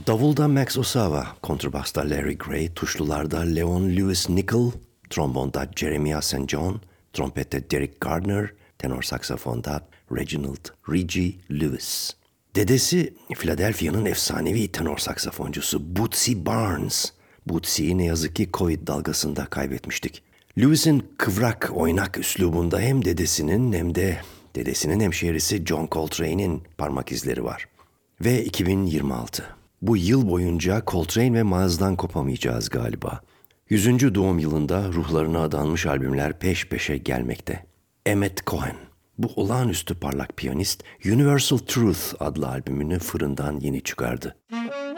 Davulda Max Osawa, kontrbasta Larry Gray, tuşlularda Leon Lewis Nickel, trombonda Jeremiah St. John, trompette Derek Gardner, tenor saksafonda Reginald Reggie Lewis. Dedesi Philadelphia'nın efsanevi tenor saksafoncusu Bootsy Barnes. Bootsy'yi ne yazık ki Covid dalgasında kaybetmiştik. Lewis'in kıvrak, oynak üslubunda hem dedesinin hem de dedesinin hemşehrisi John Coltrane'in parmak izleri var. Ve 2026. Bu yıl boyunca Coltrane ve Miles'dan kopamayacağız galiba. 100. doğum yılında ruhlarına adanmış albümler peş peşe gelmekte. Emmett Cohen, bu olağanüstü parlak piyanist Universal Truth adlı albümünü fırından yeni çıkardı.